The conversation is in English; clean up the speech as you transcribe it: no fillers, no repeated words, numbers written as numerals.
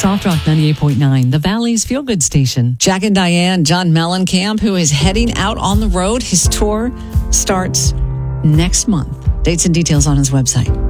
Soft Rock 98.9, the Valley's Feel Good Station. Jack and Diane, John Mellencamp, who is heading out on the road. His tour starts next month. Dates and details on his website.